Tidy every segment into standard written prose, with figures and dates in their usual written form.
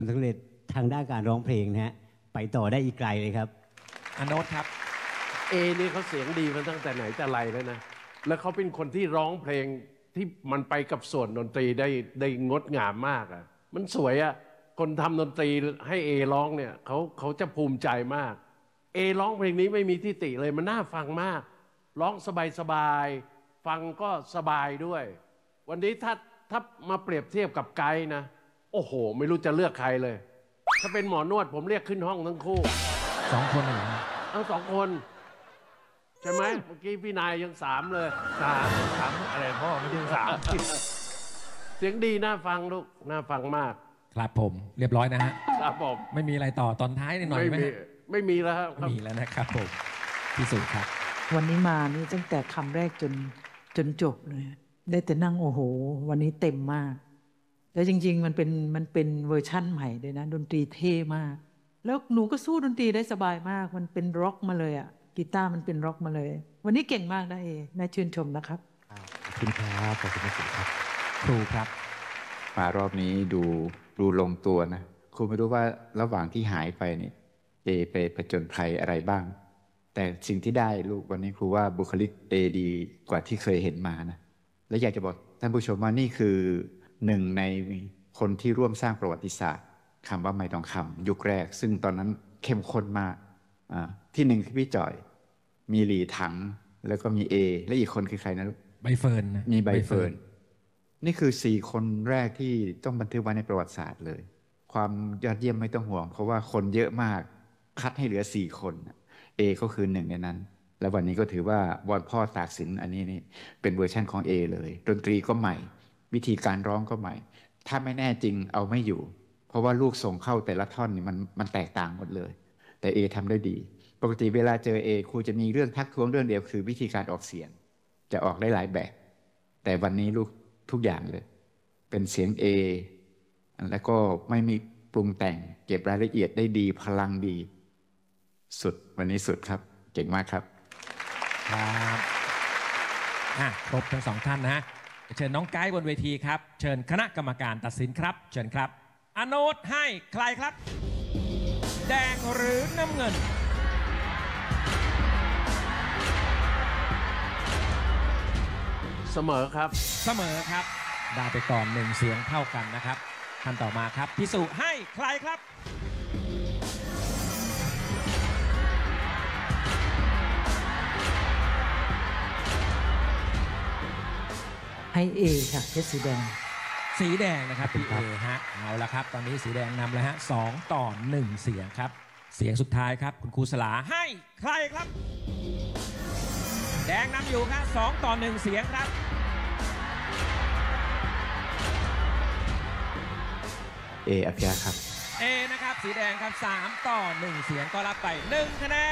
สำเร็จทางด้านการร้องเพลงนะฮะไปต่อได้อีกไกลเลยครับอโนตครับนี่เขาเสียงดีมาตั้งแต่ไหนแต่ไรแล้วนะแล้วเขาเป็นคนที่ร้องเพลงที่มันไปกับส่วนดนตรีได้งดงามมากอ่ะมันสวยอ่ะคนทำดนตรีให้ร้องเนี่ยเขาจะภูมิใจมากร้องเพลงนี้ไม่มีทิฏฐิเลยมันน่าฟังมากร้องสบายๆฟังก็สบายด้วยวันนี้ถ้ามาเปรียบเทียบกับไกด์นะโอ้โหไม่รู้จะเลือกใครเลยถ้าเป็นหมอนวดผมเรียกขึ้นห้องทั้งคู่ 2 คนเหรอทั้ง2 คนใช่ไหมเมื่อกี้พี่นายยัง3เลยสามอะไรพ่อไม่ใช่3 เสียงดีน่าฟังลูกน่าฟังมากครับผมเรียบร้อยนะฮะครับผมไม่มีอะไรต่อตอนท้ายหน่อยไหมไม่มีแล้วครับไม่มีแล้วนะครับผมพิสูจน์ครับวันนี้มานี่ตั้งแต่คำแรกจนจบเลยได้แต่นั่งโอ้โหวันนี้เต็มมากแล้วจริงๆมันเป็นเวอร์ชั่นใหม่ด้วยนะดนตรีเท่มากแล้วหนูก็สู้ดนตรีได้สบายมากมันเป็นร็อกมาเลยอ่ะกีตาร์มันเป็นร็อกมาเลยวันนี้เก่งมากนะน่าชื่นชมนะครับขอบคุณครับขอบคุณมากครับครูครับมารอบนี้ดูลงตัวนะครูไม่รู้ว่าระหว่างที่หายไปนี่ไปผจญภัยอะไรบ้างแต่สิ่งที่ได้ลูกวันนี้ครูว่าบุคลิกดีกว่าที่เคยเห็นมานะและอยากจะบอกท่านผู้ชมว่านี่คือหนึ่งในคนที่ร่วมสร้างประวัติศาสตร์คำว่าไม้ทองคำยุคแรกซึ่งตอนนั้นเข้มข้นมากที่1คือพี่จ่อยมีหลีถังแล้วก็มีและอีกคนคือใครนะลูกใบเฟิร์นมีใบเฟิร์นนี่คือ4 คนแรกที่ต้องบันทึกไว้ในประวัติศาสตร์เลยความยอดเยี่ยมไม่ต้องห่วงเพราะว่าคนเยอะมากคัดให้เหลือ4 คนก็คือ1ในนั้นและวันนี้ก็ถือว่าวอนพ่อตากสินอันนี้นี่เป็นเวอร์ชันของเลยดนตรีก็ใหม่วิธีการร้องก็ใหม่ถ้าไม่แน่จริงเอาไม่อยู่เพราะว่าลูกส่งเข้าแต่ละท่อนนี่มันแตกต่างหมดเลยแต่ทำได้ดีปกติเวลาเจอครูจะมีเรื่องทักท้วงเรื่องเดียวคือวิธีการออกเสียงจะออกได้หลายแบบแต่วันนี้ลูกทุกอย่างเลยเป็นเสียงแล้วก็ไม่มีปรุงแต่งเก็บรายละเอียดได้ดีพลังดีสุดวันนี้สุดครับเก่งมากครับครับครบทั้ง2 ท่านนะเชิญน้องไกด์บนเวทีครับเชิญคณะกรรมการตัดสินครับเชิญครับอโนตให้ใครครับแดงหรือน้ำเงินเสมอครับเสมอครับได้ไปก่อน1 เสียงเท่ากันนะครับท่านต่อมาครับพิสูจน์ให้ใครครับให้ค่ะเพชรสีแดงสีแดงนะครับพี่ฮะเอาละครับตอนนี้สีแดงนำเลยฮะ2-1 เสียงครับเสียงสุดท้ายครับคุณครูสลาให้ใครครับแดงนำอยู่ครับ2-1 เสียงครับอภิรักษ์ครับนะครับสีแดงครับ3-1 เสียงก็รับไป1 คะแน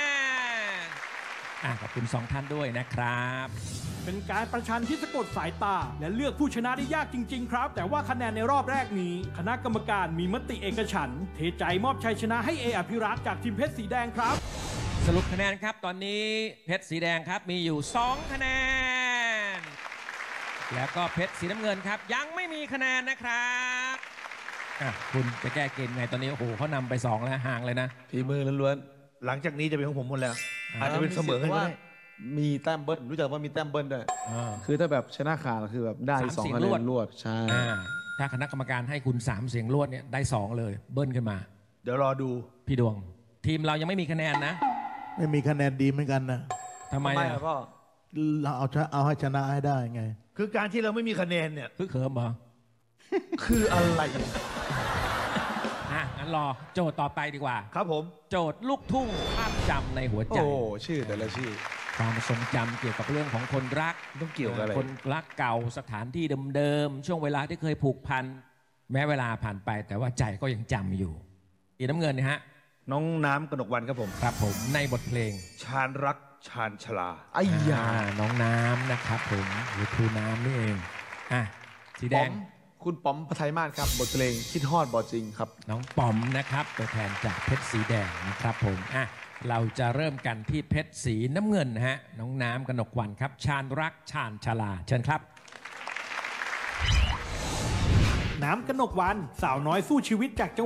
นขอบคุณ2 ท่านด้วยนะครับเป็นการประชันที่สะกดสายตาและเลือกผู้ชนะได้ยากจริงๆครับแต่ว่าคะแนนในรอบแรกนี้คณะกรรมการมีมติเอกฉันท์เทใจมอบชัยชนะให้อภิรักษ์จากทีมเพชรสีแดงครับสรุปคะแนนครับตอนนี้เพชรสีแดงครับมีอยู่2 คะแนนแล้วก็เพชรสีน้ำเงินครับยังไม่มีคะแนนนะครับคุณจะแก้เกมไงตอนนี้โอ้โหเขานำไป2แล้วห่างเลยนะฝีมือล้วนๆหลังจากนี้จะเป็นของผมหมดแล้วอาจจะเป็นเสมอกันก็ได้มีแต้มเบิ้ลรู้จักว่ามีแต้มเบิ้ลด้วยคือถ้าแบบชนะขาดคือแบบได้2 คะแนนรวดใช่ถ้าคณะกรรมการให้คุณ3 เสียงรวดเนี่ยได้2เลยเบิ้ลขึ้นมาเดี๋ยวรอดูพี่ดวงทีมเรายังไม่มีคะแนนนะไม่มีคะแนนดีเหมือนกันนะทำไมพ่อเราเอาให้ชนะให้ได้ไงคือการที่เราไม่มีคะแนนเนี่ยเขิมเหรอคืออะไรงั้นรอโจทย์ต่อไปดีกว่าครับผมโจทย์ลูกทุ่งภาพจำในหัวใจโอ้ชื่อแต่ละชื่อความทรงจำเกี่ยวกับเรื่องของคนรักต้องเกี่ยวกับอะไรคนรักเก่าสถานที่เดิมๆช่วงเวลาที่เคยผูกพันแม้เวลาผ่านไปแต่ว่าใจก็ยังจำอยู่น้ำเงินนะฮะน้องน้ำกนกวรรณครับผมครับผมในบทเพลงชาญรักชาญชลาไอ้ยาน้องน้ำนะครับผมหรือครูน้ำนี่เองสีแดงคุณป๋อมพไทยมาศครับบทเพลงคิดฮอดบอจริงครับน้องป๋อมนะครับตัวแทนจากเพชรสีแดงนะครับผมเราจะเริ่มกันที่เพชรสีน้ำเงินฮะน้องน้ำกนกวรรณครับชาญรักชาญชลาเชิญครับน้ำกนกวรรณสาวน้อยสู้ชีวิตจากจัง